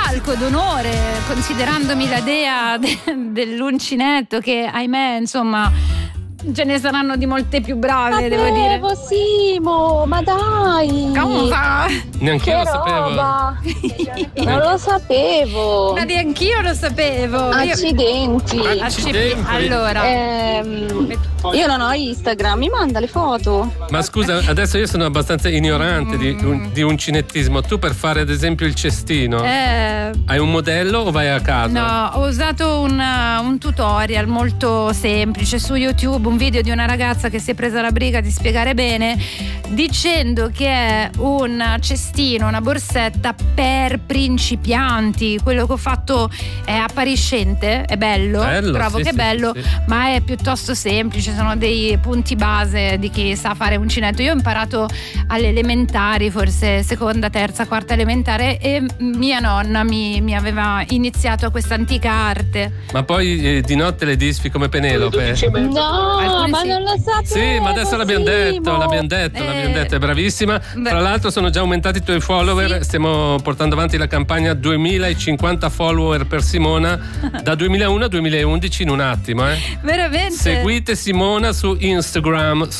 palco d'onore, considerandomi la dea dell'uncinetto, che ahimè, insomma, ce ne saranno di molte più brave, devo dire. Simo, ma dai! Cosa? Neanche io lo sapevo. Non lo sapevo. Ma neanch'io lo sapevo. Accidenti. Allora, io non ho Instagram, mi manda le foto. Ma scusa, adesso io sono abbastanza ignorante di uncinettismo. Tu per fare ad esempio il cestino hai un modello o vai a caso? no, ho usato un tutorial molto semplice su YouTube, un video di una ragazza che si è presa la briga di spiegare bene, dicendo che è un cestino, una borsetta per principianti. Quello che ho fatto è appariscente, è bello trovo sì, che è sì, bello, sì. ma è piuttosto semplice, sono dei punti base di chi sa fare uncinetto. Io ho imparato alle elementari, forse seconda, terza, quarta elementare, e mia nonna mi aveva iniziato a questa antica arte. Ma poi di notte le disfi come Penelope? No, Alcuni ma sì. non lo sapevo. Sì, ma adesso l'abbiamo detto, è bravissima. Tra l'altro sono già aumentati i tuoi follower, stiamo portando avanti la campagna 2050 follower per Simona da 2001 a 2011 in un attimo. Veramente? Seguite Simona su Instagram,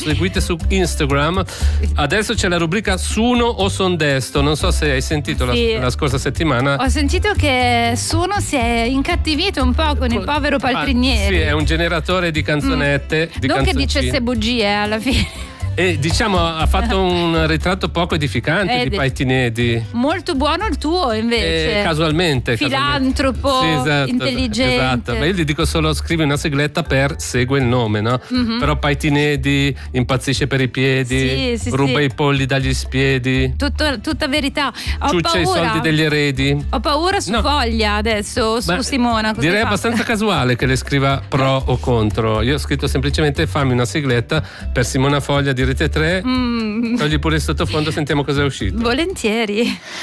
adesso c'è la rubrica Suno o Son Desto, non so se hai sentito Sì. la scorsa settimana. Ho sentito che Suno si è incattivito un po' con il povero Paltrinieri. Sì, è un generatore di canzonette, di non che canzoncine. dicesse bugie alla fine. E diciamo ha fatto un ritratto poco edificante di Paitinedi. Molto buono il tuo invece. Casualmente. Filantropo, Sì, esatto, intelligente. Esatto. Ma io gli dico solo scrivi una sigletta per segue il nome, no? Mm-hmm. Però Paitinedi impazzisce per i piedi, Sì, ruba i polli dagli spiedi, Tutta verità. ciuccia i soldi degli eredi. Ho paura su Foglia adesso, su Simona. Cosa Direi hai fatto? abbastanza casuale che le scriva pro o contro. Io ho scritto semplicemente fammi una sigletta per Simona Foglia di Rete 3. Togli pure il sottofondo, sentiamo cosa è uscito. Volentieri.